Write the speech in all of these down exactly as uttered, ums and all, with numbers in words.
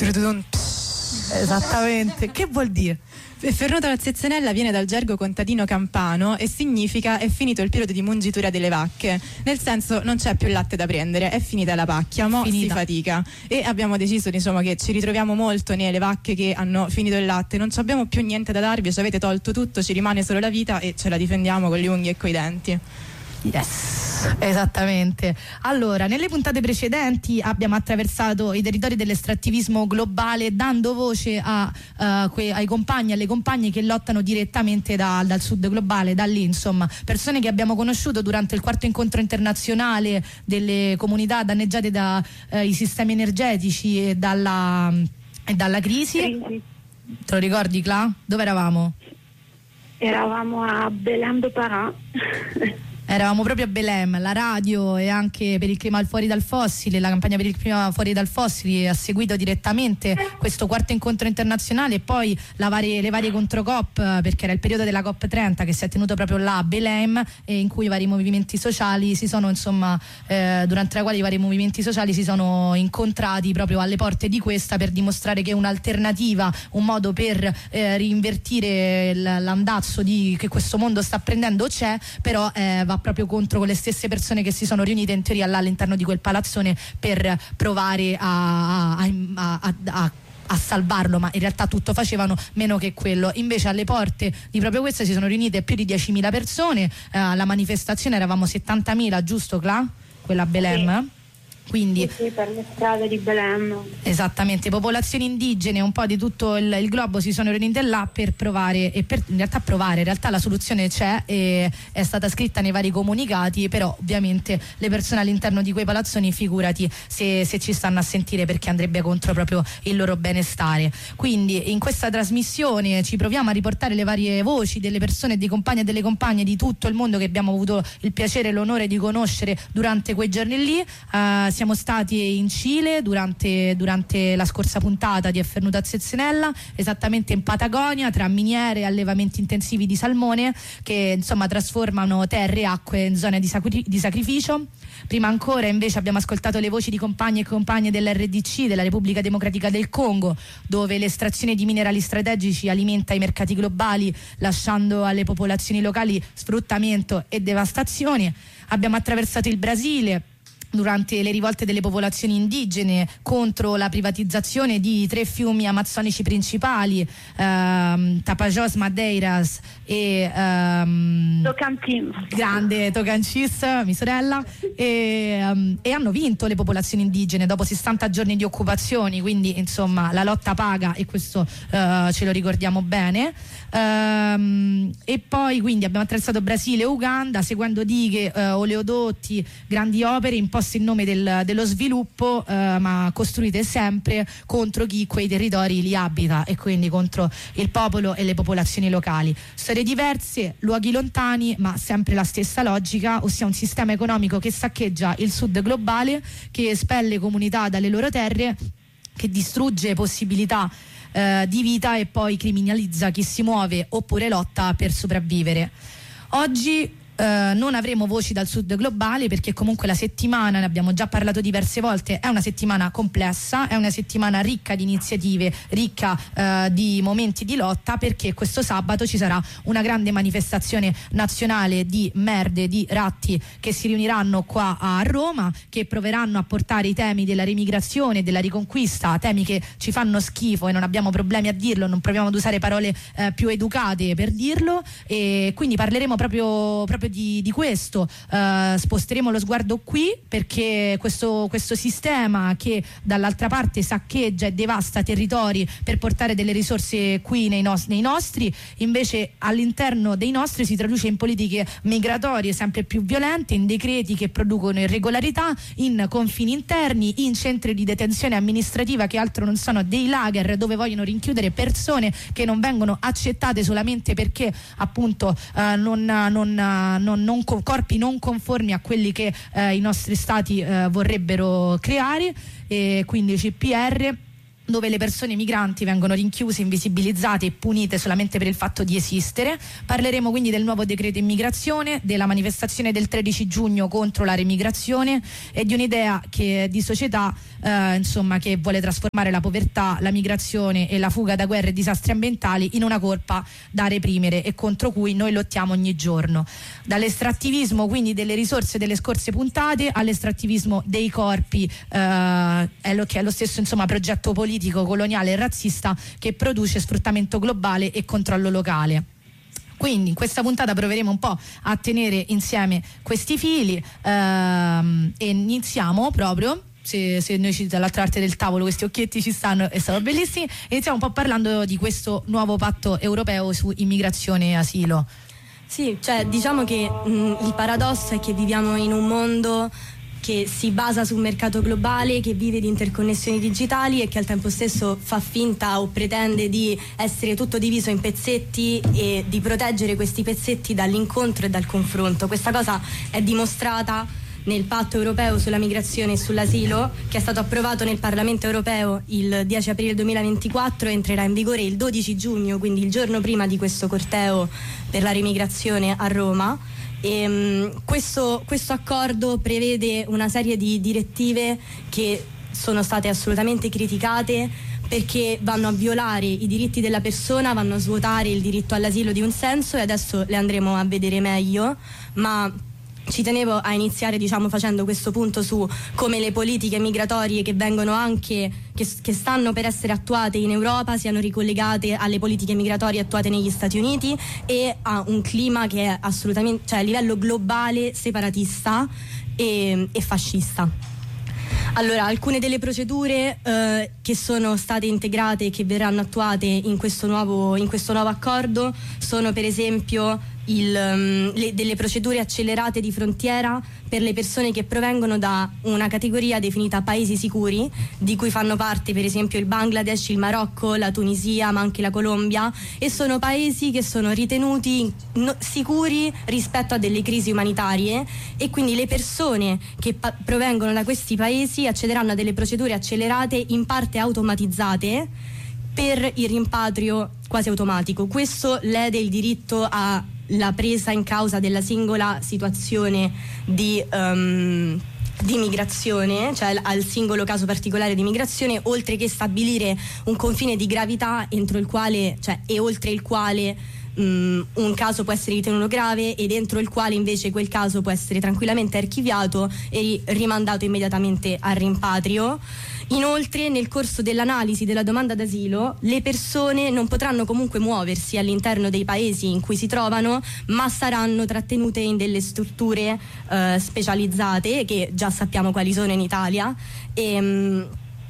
Trududun, pss. Esattamente. Che vuol dire? Fernuto alla Zezzanella viene dal gergo contadino campano e significa è finito il periodo di mungitura delle vacche, nel senso non c'è più latte da prendere, è finita la pacchia, mo si fatica, e abbiamo deciso insomma che ci ritroviamo molto nelle vacche che hanno finito il latte, non abbiamo più niente da darvi, ci avete tolto tutto, ci rimane solo la vita e ce la difendiamo con le unghie e coi denti. Yes, esattamente. Allora, nelle puntate precedenti abbiamo attraversato i territori dell'estrattivismo globale dando voce a, uh, que- ai compagni e alle compagne che lottano direttamente da- dal sud globale, da lì insomma, persone che abbiamo conosciuto durante il quarto incontro internazionale delle comunità danneggiate dai uh, sistemi energetici e dalla, e dalla crisi. Crisi. Te lo ricordi, Cla? Dove eravamo? Eravamo a Belém do Pará. Eravamo proprio a Belém, la radio e anche per il clima fuori dal fossile, la campagna per il clima fuori dal fossile ha seguito direttamente questo quarto incontro internazionale e poi la varie, le varie controcop, perché era il periodo della COP trenta che si è tenuto proprio là a Belém e in cui i vari movimenti sociali si sono insomma eh, durante la quale i vari movimenti sociali si sono incontrati proprio alle porte di questa per dimostrare che un'alternativa, un modo per eh, rinvertire l'andazzo di, che questo mondo sta prendendo c'è, però eh, va proprio contro quelle stesse persone che si sono riunite in teoria là all'interno di quel palazzone per provare a, a, a, a, a a salvarlo, ma in realtà tutto facevano meno che quello. Invece alle porte di proprio questa si sono riunite più di diecimila persone, eh, alla manifestazione eravamo settantamila, giusto Cla? Quella a Belém? Sì. Quindi, sì, sì, per le strade di Belém. Esattamente, popolazioni indigene un po' di tutto il, il globo si sono riunite là per provare e per in realtà provare, in realtà la soluzione c'è e è stata scritta nei vari comunicati, però ovviamente le persone all'interno di quei palazzoni figurati se, se ci stanno a sentire, perché andrebbe contro proprio il loro benestare. Quindi in questa trasmissione ci proviamo a riportare le varie voci delle persone, dei compagni e delle compagne di tutto il mondo che abbiamo avuto il piacere e l'onore di conoscere durante quei giorni lì. Uh, siamo stati in Cile durante, durante la scorsa puntata di Fernuto a Zezzanella, esattamente in Patagonia, tra miniere e allevamenti intensivi di salmone che insomma trasformano terre e acque in zone di, sacri- di sacrificio. Prima ancora invece abbiamo ascoltato le voci di compagni e compagne dell'R D C, della Repubblica Democratica del Congo, dove l'estrazione di minerali strategici alimenta i mercati globali lasciando alle popolazioni locali sfruttamento e devastazione. Abbiamo attraversato il Brasile durante le rivolte delle popolazioni indigene contro la privatizzazione di tre fiumi amazzonici principali, ehm, Tapajós, Madeiras e ehm, Tocantins. grande Tocantins, mia sorella, e, um, e hanno vinto le popolazioni indigene dopo sessanta giorni di occupazioni, quindi insomma la lotta paga e questo uh, ce lo ricordiamo bene. Um, e poi quindi abbiamo attraversato Brasile e Uganda seguendo dighe, uh, oleodotti, grandi opere imposte in nome del, dello sviluppo, uh, ma costruite sempre contro chi quei territori li abita e quindi contro il popolo e le popolazioni locali. Storie diverse, luoghi lontani, ma sempre la stessa logica, ossia un sistema economico che saccheggia il sud globale, che espelle comunità dalle loro terre, che distrugge possibilità eh, di vita e poi criminalizza chi si muove oppure lotta per sopravvivere. Oggi Uh, non avremo voci dal sud globale perché comunque la settimana, ne abbiamo già parlato diverse volte, è una settimana complessa, è una settimana ricca di iniziative, ricca uh, di momenti di lotta, perché questo sabato ci sarà una grande manifestazione nazionale di merde, di ratti che si riuniranno qua a Roma, che proveranno a portare i temi della remigrazione, della riconquista, temi che ci fanno schifo e non abbiamo problemi a dirlo, non proviamo ad usare parole uh, più educate per dirlo, e quindi parleremo proprio, proprio Di, di questo. Uh, sposteremo lo sguardo qui perché questo, questo sistema che dall'altra parte saccheggia e devasta territori per portare delle risorse qui nei, nos- nei nostri, invece all'interno dei nostri si traduce in politiche migratorie sempre più violente, in decreti che producono irregolarità, in confini interni, in centri di detenzione amministrativa che altro non sono dei lager dove vogliono rinchiudere persone che non vengono accettate solamente perché appunto uh, non, non Non, non, corpi non conformi a quelli che eh, i nostri stati eh, vorrebbero creare, e quindi C P R dove le persone migranti vengono rinchiuse, invisibilizzate e punite solamente per il fatto di esistere. Parleremo quindi del nuovo decreto immigrazione, della manifestazione del tredici giugno contro la remigrazione e di un'idea che, di società eh, insomma, che vuole trasformare la povertà, la migrazione e la fuga da guerre e disastri ambientali in una colpa da reprimere e contro cui noi lottiamo ogni giorno. Dall'estrattivismo quindi delle risorse delle scorse puntate all'estrattivismo dei corpi, eh, è lo, che è lo stesso insomma progetto politico coloniale e razzista che produce sfruttamento globale e controllo locale. Quindi in questa puntata proveremo un po' a tenere insieme questi fili ehm, e iniziamo proprio, se, se noi ci, dall'altra parte del tavolo questi occhietti ci stanno, è stato bellissimo, iniziamo un po' parlando di questo nuovo patto europeo su immigrazione e asilo. Sì, cioè diciamo che mh, il paradosso è che viviamo in un mondo che si basa sul mercato globale, che vive di interconnessioni digitali e che al tempo stesso fa finta o pretende di essere tutto diviso in pezzetti e di proteggere questi pezzetti dall'incontro e dal confronto. Questa cosa è dimostrata nel patto europeo sulla migrazione e sull'asilo, che è stato approvato nel Parlamento europeo il dieci aprile duemilaventiquattro e entrerà in vigore il dodici giugno, quindi il giorno prima di questo corteo per la remigrazione a Roma. E, um, questo, questo accordo prevede una serie di direttive che sono state assolutamente criticate perché vanno a violare i diritti della persona, vanno a svuotare il diritto all'asilo di un senso, e adesso le andremo a vedere meglio, ma ci tenevo a iniziare diciamo facendo questo punto su come le politiche migratorie che vengono anche che, che stanno per essere attuate in Europa siano ricollegate alle politiche migratorie attuate negli Stati Uniti e a un clima che è assolutamente, cioè a livello globale, separatista e, e fascista. Allora, alcune delle procedure eh, che sono state integrate e che verranno attuate in questo nuovo, in questo nuovo accordo sono per esempio il, um, le, delle procedure accelerate di frontiera per le persone che provengono da una categoria definita paesi sicuri, di cui fanno parte per esempio il Bangladesh, il Marocco, la Tunisia, ma anche la Colombia, e sono paesi che sono ritenuti no, sicuri rispetto a delle crisi umanitarie, e quindi le persone che pa- provengono da questi paesi accederanno a delle procedure accelerate in parte automatizzate per il rimpatrio quasi automatico. Questo lede il diritto a la presa in causa della singola situazione di, um, di migrazione, cioè al singolo caso particolare di migrazione, oltre che stabilire un confine di gravità entro il quale, cioè, e oltre il quale um, un caso può essere ritenuto grave e dentro il quale invece quel caso può essere tranquillamente archiviato e rimandato immediatamente al rimpatrio. Inoltre, nel corso dell'analisi della domanda d'asilo, le persone non potranno comunque muoversi all'interno dei paesi in cui si trovano, ma saranno trattenute in delle strutture eh, specializzate, che già sappiamo quali sono in Italia. E, mh,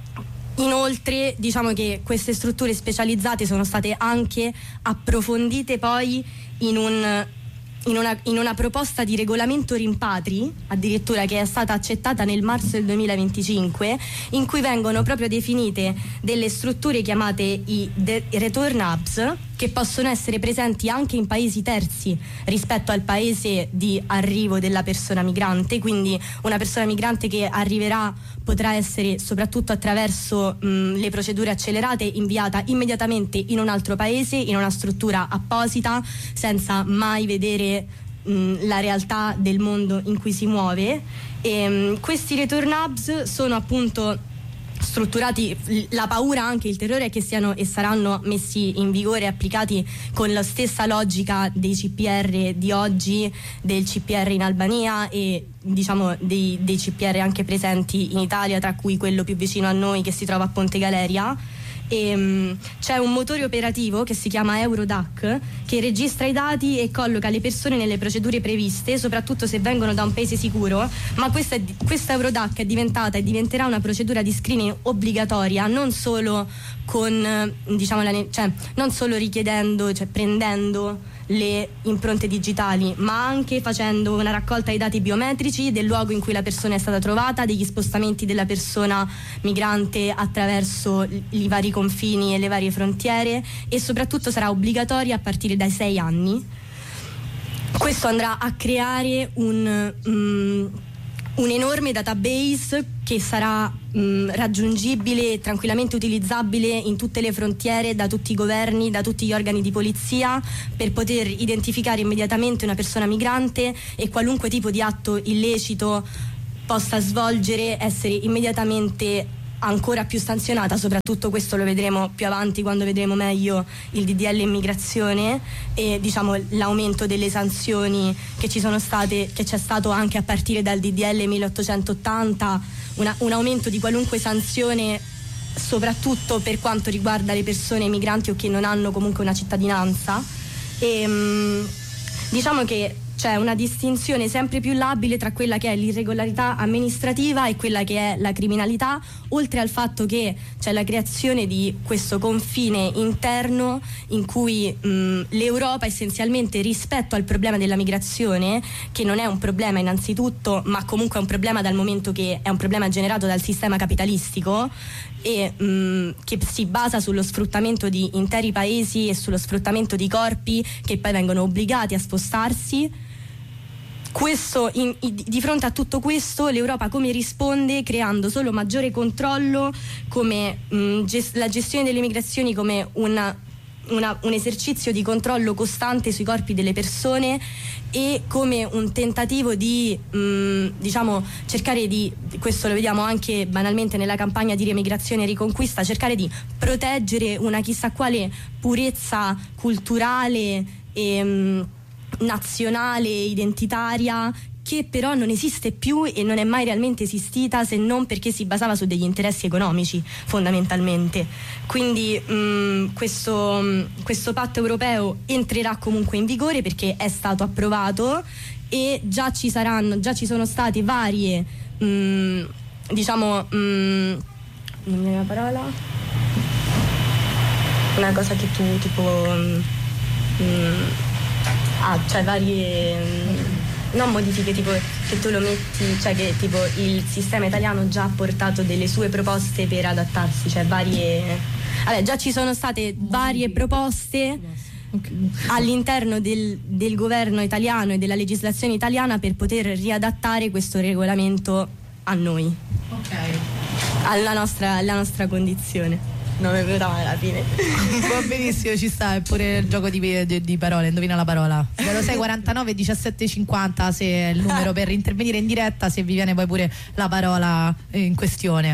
inoltre, diciamo che queste strutture specializzate sono state anche approfondite poi in un In una, in una proposta di regolamento rimpatri, addirittura, che è stata accettata nel marzo del duemilaventicinque, in cui vengono proprio definite delle strutture chiamate i de- return hubs, che possono essere presenti anche in paesi terzi rispetto al paese di arrivo della persona migrante. Quindi una persona migrante che arriverà potrà essere, soprattutto attraverso mh, le procedure accelerate, inviata immediatamente in un altro paese, in una struttura apposita, senza mai vedere mh, la realtà del mondo in cui si muove. E, mh, questi return hubs sono appunto strutturati, la paura, anche il terrore è che siano e saranno messi in vigore e applicati con la stessa logica dei C P R di oggi, del C P R in Albania e diciamo dei, dei C P R anche presenti in Italia, tra cui quello più vicino a noi che si trova a Ponte Galeria. E, um, c'è un motore operativo che si chiama Eurodac, che registra i dati e colloca le persone nelle procedure previste, soprattutto se vengono da un paese sicuro. Ma questa, è, questa Eurodac è diventata e diventerà una procedura di screening obbligatoria, non solo con diciamo la, cioè non solo richiedendo, cioè prendendo le impronte digitali, ma anche facendo una raccolta dei dati biometrici del luogo in cui la persona è stata trovata, degli spostamenti della persona migrante attraverso i vari confini e le varie frontiere, e soprattutto sarà obbligatoria a partire dai sei anni. Questo andrà a creare un, um, un enorme database che sarà mh, raggiungibile e tranquillamente utilizzabile in tutte le frontiere, da tutti i governi, da tutti gli organi di polizia, per poter identificare immediatamente una persona migrante e qualunque tipo di atto illecito possa svolgere essere immediatamente ancora più sanzionata. Soprattutto questo lo vedremo più avanti, quando vedremo meglio il D D L immigrazione e diciamo l'aumento delle sanzioni che ci sono state, che c'è stato anche a partire dal D D L milleottocentottanta, una, un aumento di qualunque sanzione, soprattutto per quanto riguarda le persone migranti o che non hanno comunque una cittadinanza. E mh, diciamo che c'è una distinzione sempre più labile tra quella che è l'irregolarità amministrativa e quella che è la criminalità, oltre al fatto che c'è la creazione di questo confine interno in cui mh, l'Europa essenzialmente, rispetto al problema della migrazione, che non è un problema innanzitutto, ma comunque è un problema dal momento che è un problema generato dal sistema capitalistico e mh, che si basa sullo sfruttamento di interi paesi e sullo sfruttamento di corpi che poi vengono obbligati a spostarsi. Questo, in, di fronte a tutto questo, l'Europa come risponde? Creando solo maggiore controllo, come mh, gest- la gestione delle migrazioni come una, una, un esercizio di controllo costante sui corpi delle persone e come un tentativo di mh, diciamo cercare di, questo lo vediamo anche banalmente nella campagna di riemigrazione e riconquista, cercare di proteggere una chissà quale purezza culturale e mh, nazionale, identitaria, che però non esiste più e non è mai realmente esistita, se non perché si basava su degli interessi economici fondamentalmente. Quindi mh, questo, mh, questo patto europeo entrerà comunque in vigore perché è stato approvato e già ci saranno, già ci sono state varie mh, diciamo mh, non mi viene la parola, una cosa che tu tipo mh, mh, ah, cioè varie mh, non modifiche, tipo che tu lo metti, cioè che tipo il sistema italiano già ha portato delle sue proposte per adattarsi, cioè varie, vabbè, già ci sono state varie proposte all'interno del, del governo italiano e della legislazione italiana per poter riadattare questo regolamento a noi, okay, alla nostra, alla nostra condizione. Non mi è venuta male alla fine. Va benissimo, ci sta, è pure il gioco di, di, di parole, indovina la parola. zero sei quarantanove diciassette cinquanta se è il numero per intervenire in diretta, se vi viene poi pure la parola in questione.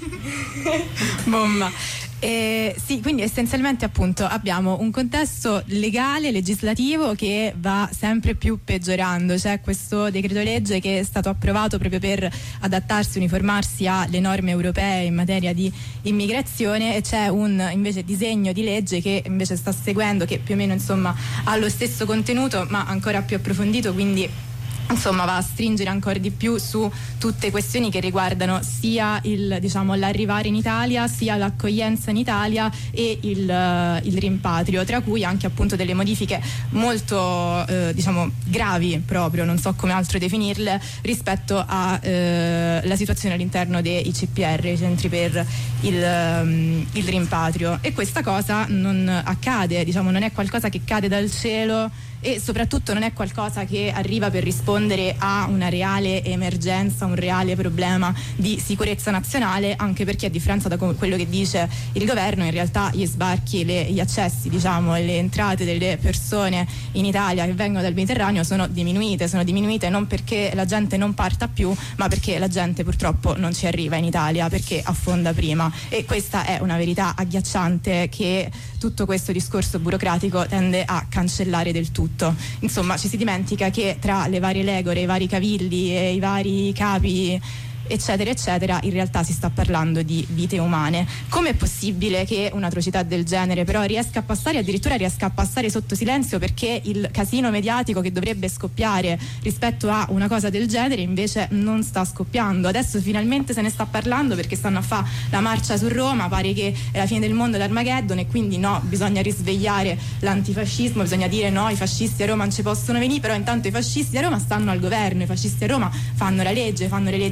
Bomba. Eh, sì, quindi essenzialmente appunto abbiamo un contesto legale, legislativo che va sempre più peggiorando. C'è questo decreto legge che è stato approvato proprio per adattarsi, uniformarsi alle norme europee in materia di immigrazione, e c'è un invece disegno di legge che invece sta seguendo, che più o meno insomma ha lo stesso contenuto ma ancora più approfondito, quindi insomma va a stringere ancora di più su tutte questioni che riguardano sia il, diciamo, l'arrivare in Italia, sia l'accoglienza in Italia e il, uh, il rimpatrio, tra cui anche appunto delle modifiche molto eh, diciamo gravi, proprio non so come altro definirle, rispetto alla eh, situazione all'interno dei C P R, i centri per il, um, il rimpatrio. E questa cosa non accade, diciamo, non è qualcosa che cade dal cielo e soprattutto non è qualcosa che arriva per rispondere a una reale emergenza, un reale problema di sicurezza nazionale, anche perché a differenza da quello che dice il governo, in realtà gli sbarchi, le, gli accessi, diciamo, e le entrate delle persone in Italia che vengono dal Mediterraneo sono diminuite, sono diminuite non perché la gente non parta più, ma perché la gente purtroppo non ci arriva in Italia perché affonda prima, e questa è una verità agghiacciante che tutto questo discorso burocratico tende a cancellare del tutto. Insomma, ci si dimentica che tra le varie legore, i vari cavilli e i vari capi eccetera eccetera, in realtà si sta parlando di vite umane. Com'è possibile che un'atrocità del genere però riesca a passare, addirittura riesca a passare sotto silenzio, perché il casino mediatico che dovrebbe scoppiare rispetto a una cosa del genere invece non sta scoppiando? Adesso finalmente se ne sta parlando perché stanno a fare la marcia su Roma, pare che è la fine del mondo, l'Armageddon, e quindi no, bisogna risvegliare l'antifascismo, bisogna dire no, i fascisti a Roma non ci possono venire, però intanto i fascisti a Roma stanno al governo, i fascisti a Roma fanno la legge, fanno le leggi in Italia,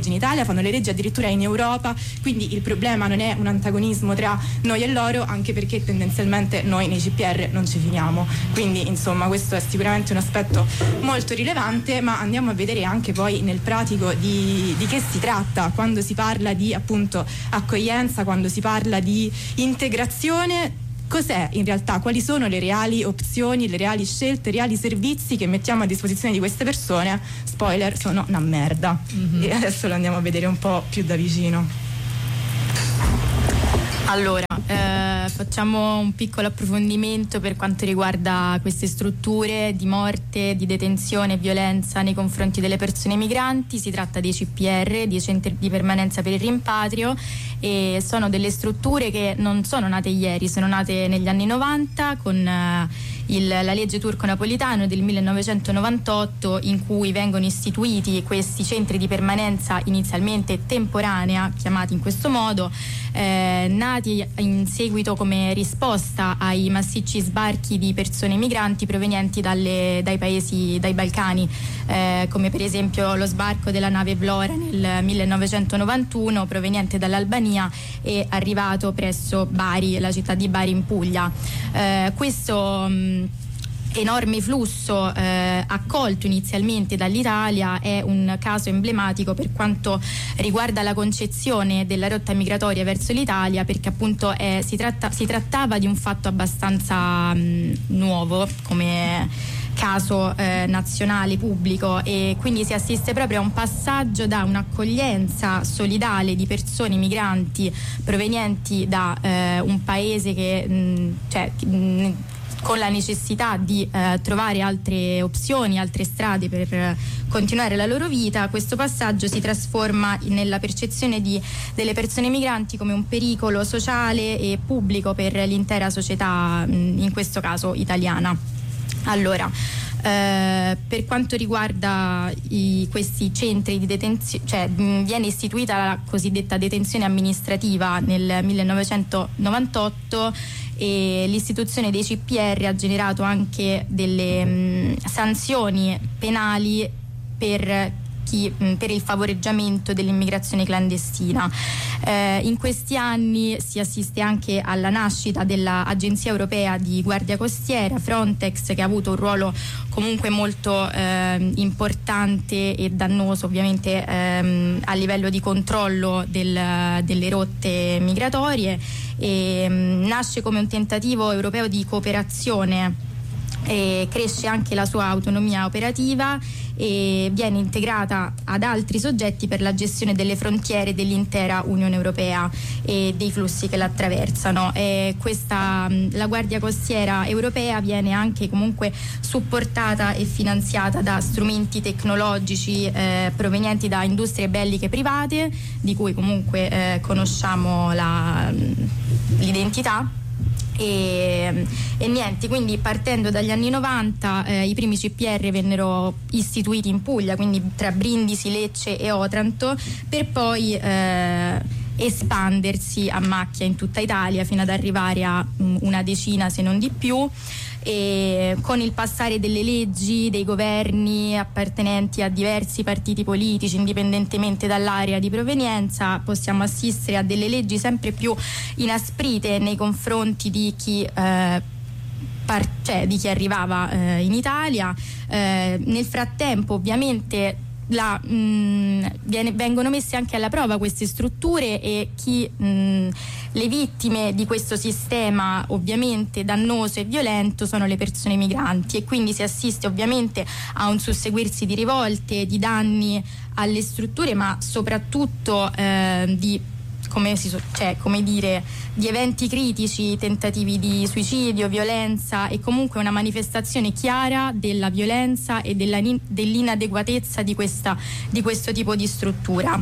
fanno le leggi addirittura in Europa, quindi il problema non è un antagonismo tra noi e loro, anche perché tendenzialmente noi nei C P R non ci finiamo, quindi insomma questo è sicuramente un aspetto molto rilevante. Ma andiamo a vedere anche poi nel pratico di, di che si tratta quando si parla di appunto accoglienza, quando si parla di integrazione. Cos'è in realtà? Quali sono le reali opzioni, le reali scelte, i reali servizi che mettiamo a disposizione di queste persone? Spoiler, sono una merda. Mm-hmm. E adesso lo andiamo a vedere un po' più da vicino. Allora, eh, facciamo un piccolo approfondimento per quanto riguarda queste strutture di morte, di detenzione e violenza nei confronti delle persone migranti. Si tratta dei C P R, dei centri di permanenza per il rimpatrio, e sono delle strutture che non sono nate ieri, sono nate negli anni novanta con eh, il, la legge turco-napolitano del millenovecentonovantotto, in cui vengono istituiti questi centri di permanenza inizialmente temporanea, chiamati in questo modo, eh, nati in seguito come risposta ai massicci sbarchi di persone migranti provenienti dalle, dai paesi, dai Balcani, eh, come per esempio lo sbarco della nave Vlora nel millenovecentonovantuno proveniente dall'Albania e arrivato presso Bari, la città di Bari in Puglia. Eh, questo mh, enorme flusso eh, accolto inizialmente dall'Italia è un caso emblematico per quanto riguarda la concezione della rotta migratoria verso l'Italia, perché appunto eh, si, tratta, si trattava di un fatto abbastanza mh, nuovo come caso eh, nazionale pubblico, e quindi si assiste proprio a un passaggio da un'accoglienza solidale di persone migranti provenienti da eh, un paese che mh, cioè mh, con la necessità di eh, trovare altre opzioni, altre strade per eh, continuare la loro vita. Questo passaggio si trasforma nella percezione di, delle persone migranti come un pericolo sociale e pubblico per l'intera società, mh, in questo caso italiana. Allora, eh, per quanto riguarda i, questi centri di detenzione, cioè mh, viene istituita la cosiddetta detenzione amministrativa nel millenovecentonovantotto, e l'istituzione dei C P R ha generato anche delle mh, sanzioni penali per chi, mh, per il favoreggiamento dell'immigrazione clandestina. Eh, in questi anni si assiste anche alla nascita dell'Agenzia Europea di Guardia Costiera, Frontex, che ha avuto un ruolo comunque molto eh, importante e dannoso ovviamente ehm, a livello di controllo del, delle rotte migratorie, e mh, nasce come un tentativo europeo di cooperazione. E cresce anche la sua autonomia operativa e viene integrata ad altri soggetti per la gestione delle frontiere dell'intera Unione Europea e dei flussi che la attraversano. E questa, la Guardia Costiera Europea viene anche comunque supportata e finanziata da strumenti tecnologici eh, provenienti da industrie belliche private, di cui comunque eh, conosciamo la, l'identità. E, e niente, quindi partendo dagli anni novanta eh, i primi C P R vennero istituiti in Puglia, quindi tra Brindisi, Lecce e Otranto, per poi eh, espandersi a macchia in tutta Italia fino ad arrivare a mh, una decina se non di più. E con il passare delle leggi, dei governi appartenenti a diversi partiti politici, indipendentemente dall'area di provenienza, possiamo assistere a delle leggi sempre più inasprite nei confronti di chi eh, par- cioè, di chi arrivava eh, in Italia. Eh, nel frattempo ovviamente La, mh, viene, vengono messe anche alla prova queste strutture, e chi mh, le vittime di questo sistema ovviamente dannoso e violento sono le persone migranti, e quindi si assiste ovviamente a un susseguirsi di rivolte, di danni alle strutture, ma soprattutto eh, di come, si, cioè, come dire, di eventi critici, tentativi di suicidio, violenza, e comunque una manifestazione chiara della violenza e della, dell'inadeguatezza di, questa, di questo tipo di struttura.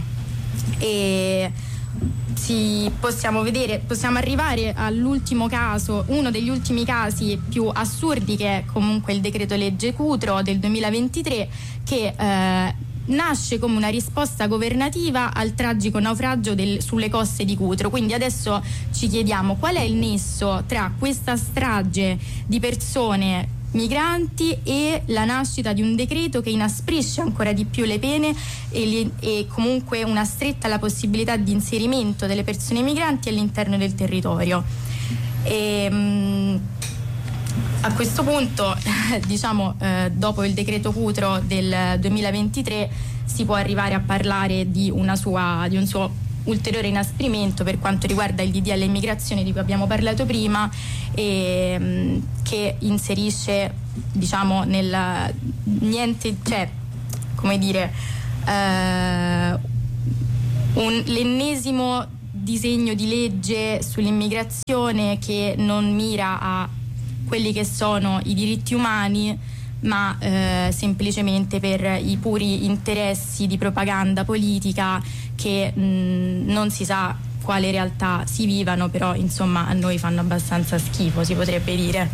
E si, possiamo vedere, possiamo arrivare all'ultimo caso, uno degli ultimi casi più assurdi, che è comunque il decreto legge Cutro del duemilaventitré, che eh, nasce come una risposta governativa al tragico naufragio del, sulle coste di Cutro. Quindi adesso ci chiediamo qual è il nesso tra questa strage di persone migranti e la nascita di un decreto che inasprisce ancora di più le pene e, li, e comunque una stretta alla possibilità di inserimento delle persone migranti all'interno del territorio. E, mh, a questo punto, diciamo, eh, dopo il decreto Cutro del duemilaventitré si può arrivare a parlare di, una sua, di un suo ulteriore inasprimento per quanto riguarda il D D L immigrazione di cui abbiamo parlato prima, e, mh, che inserisce, diciamo, nel niente, cioè, come dire, eh, un, l'ennesimo disegno di legge sull'immigrazione che non mira a quelli che sono i diritti umani, ma eh, semplicemente per i puri interessi di propaganda politica che mh, non si sa quale realtà si vivano, però insomma a noi fanno abbastanza schifo, si potrebbe dire.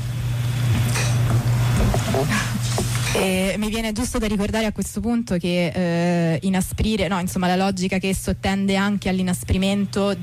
E mi viene giusto da ricordare a questo punto che eh, inasprire, no, insomma la logica che sottende anche all'inasprimento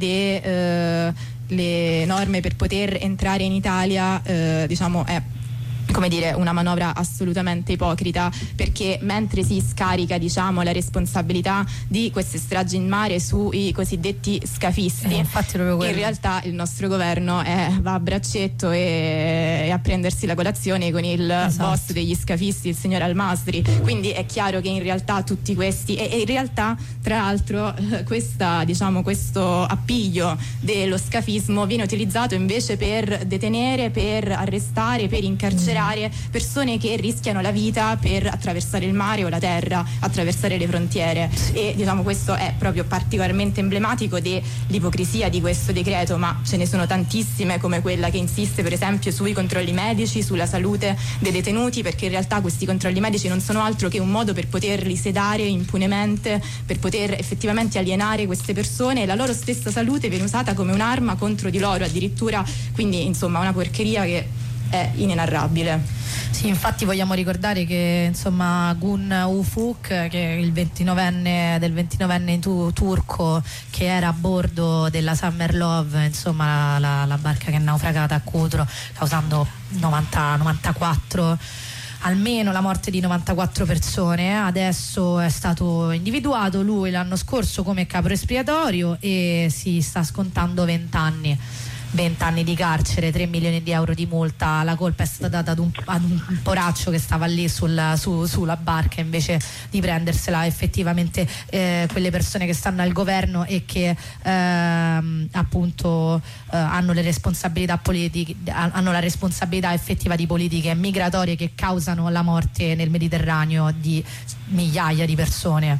delle eh, norme per poter entrare in Italia, eh, diciamo, è, come dire, una manovra assolutamente ipocrita, perché mentre si scarica, diciamo, la responsabilità di queste stragi in mare sui cosiddetti scafisti, eh, infatti proprio in realtà il nostro governo è, va a braccetto e, e a prendersi la colazione con il esatto. boss degli scafisti, il signor Al-Masri. Quindi è chiaro che in realtà tutti questi e, e in realtà tra l'altro questa, diciamo, questo appiglio dello scafismo viene utilizzato invece per detenere, per arrestare, per incarcerare persone che rischiano la vita per attraversare il mare o la terra, attraversare le frontiere. E diciamo questo è proprio particolarmente emblematico dell'ipocrisia di questo decreto, ma ce ne sono tantissime, come quella che insiste per esempio sui controlli medici, sulla salute dei detenuti, perché in realtà questi controlli medici non sono altro che un modo per poterli sedare impunemente, per poter effettivamente alienare queste persone, e la loro stessa salute viene usata come un'arma contro di loro addirittura, quindi insomma una porcheria che è inenarrabile. Sì, infatti vogliamo ricordare che insomma Gun Ufuk, che è il ventinovenne del ventinovenne tu, turco che era a bordo della Summer Love, insomma la, la barca che è naufragata a Cutro, causando novanta novantaquattro almeno la morte di novantaquattro persone. Adesso è stato individuato lui l'anno scorso come capro espiatorio e si sta scontando vent'anni vent'anni di carcere, tre milioni di euro di multa. La colpa è stata data ad un, ad un poraccio che stava lì sul, su, sulla barca, invece di prendersela effettivamente eh, quelle persone che stanno al governo e che ehm, appunto eh, hanno le responsabilità politiche, hanno la responsabilità effettiva di politiche migratorie che causano la morte nel Mediterraneo di migliaia di persone.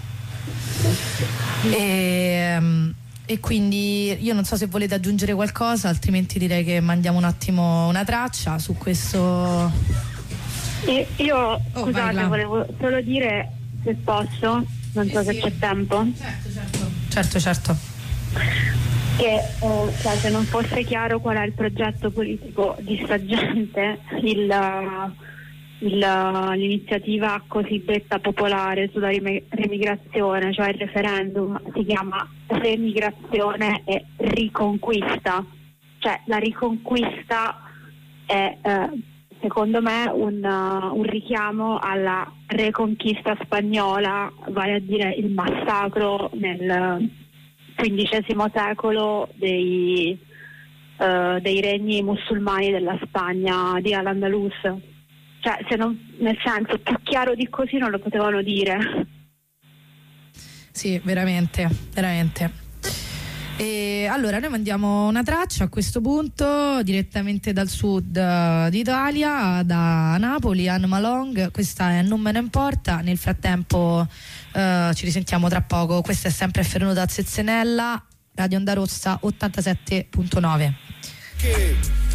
E, E quindi io non so se volete aggiungere qualcosa, altrimenti direi che mandiamo un attimo una traccia su questo. Io, io oh, scusate, vai, volevo solo dire, se posso, non so eh, se sì. c'è tempo. Certo, certo. Certo, certo. Che eh, cioè, se non fosse chiaro qual è il progetto politico di sta gente, il, il, l'iniziativa cosiddetta popolare sulla remigrazione, cioè il referendum, si chiama remigrazione e riconquista. Cioè la riconquista è eh, secondo me un, uh, un richiamo alla reconquista spagnola, vale a dire il massacro nel quindicesimo secolo dei, uh, dei regni musulmani della Spagna, di Al-Andalus. Cioè, se non, nel senso, più chiaro di così non lo potevano dire. Sì, veramente, veramente. E allora noi mandiamo una traccia a questo punto direttamente dal sud uh, d'Italia, da Napoli, Anne Malong. Questa è Non me ne importa. Nel frattempo uh, ci risentiamo tra poco. Questa è sempre Fernuta Zezzenella, Radio Onda Rossa ottantasette virgola nove.